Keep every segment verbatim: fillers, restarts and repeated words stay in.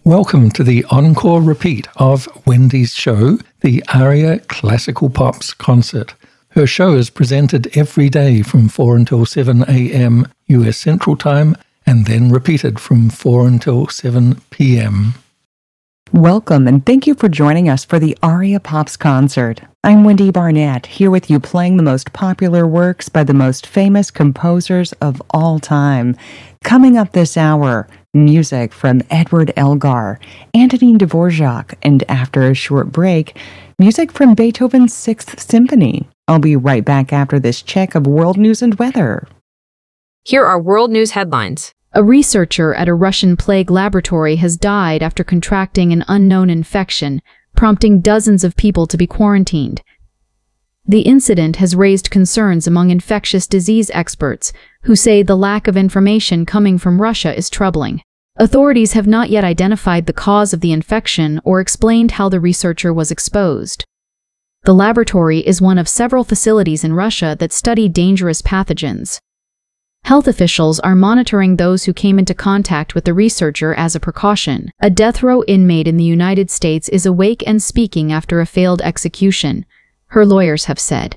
Welcome to the encore repeat of Wendy's show, the Aria Classical Pops Concert. Her show is presented every day from four until seven a.m. U S Central Time and then repeated from four until seven p.m. Welcome and thank you for joining us for the Aria Pops Concert. I'm Wendy Barnett, here with you playing the most popular works by the most famous composers of all time. Coming up this hour, music from Edward Elgar, Antonin Dvorak, and after a short break, music from Beethoven's Sixth Symphony. I'll be right back after this check of world news and weather. Here are world news headlines. A researcher at a Russian plague laboratory has died after contracting an unknown infection, prompting dozens of people to be quarantined. The incident has raised concerns among infectious disease experts, who say the lack of information coming from Russia is troubling. Authorities have not yet identified the cause of the infection or explained how the researcher was exposed. The laboratory is one of several facilities in Russia that study dangerous pathogens. Health officials are monitoring those who came into contact with the researcher as a precaution. A death row inmate in the United States is awake and speaking after a failed execution, her lawyers have said.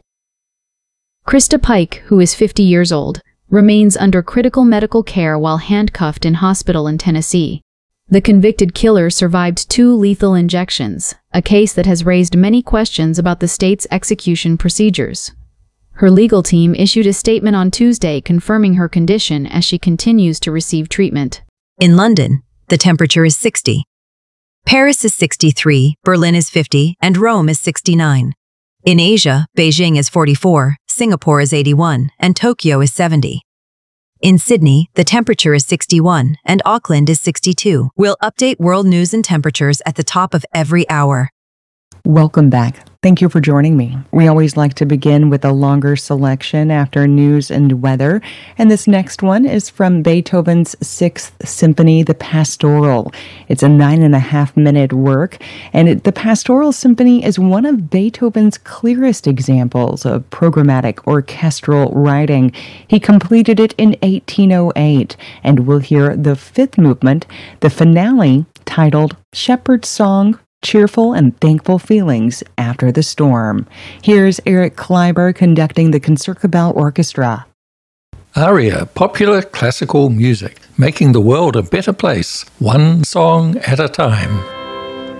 Krista Pike, who is fifty years old, remains under critical medical care while handcuffed in hospital in Tennessee. The convicted killer survived two lethal injections, a case that has raised many questions about the state's execution procedures. Her legal team issued a statement on Tuesday confirming her condition as she continues to receive treatment. In London, the temperature is sixty. Paris is sixty-three, Berlin is fifty, and Rome is sixty-nine. In Asia, Beijing is forty-four, Singapore is eighty-one, and Tokyo is seventy. In Sydney, the temperature is sixty-one, and Auckland is sixty-two. We'll update world news and temperatures at the top of every hour. Welcome back. Thank you for joining me. We always like to begin with a longer selection after news and weather, and this next one is from Beethoven's Sixth Symphony, the Pastoral. It's a nine and a half minute work, and it, the Pastoral Symphony is one of Beethoven's clearest examples of programmatic orchestral writing. He completed it in eighteen oh eight, and we'll hear the fifth movement, the finale, titled Shepherd's Song, Cheerful and Thankful Feelings After the Storm. Here's Eric Kleiber conducting the Concertgebouw Orchestra. Aria, popular classical music, making the world a better place, one song at a time.